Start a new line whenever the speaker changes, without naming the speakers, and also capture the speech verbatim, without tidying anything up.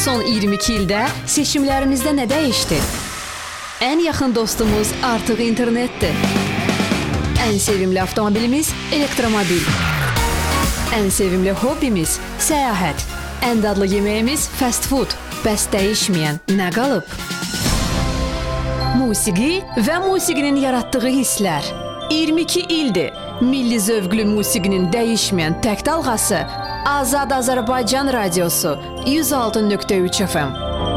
Son iyirmi iki ildə seçimlərimizdə nə dəyişdi? Ən yaxın dostumuz artıq internetdir. Ən sevimli avtomobilimiz elektromobil. Ən sevimli hobbimiz səyahət. Ən dadlı yeməyimiz fast food. Bəs dəyişməyən nə qalıb? Musiqi və musiqinin yaratdığı hisslər. iyirmi iki ildir. Milli zövqlü musiqinin dəyişməyən tək dalğası Azad Azərbaycan Radiosu yüz altı nöqtə üç F M.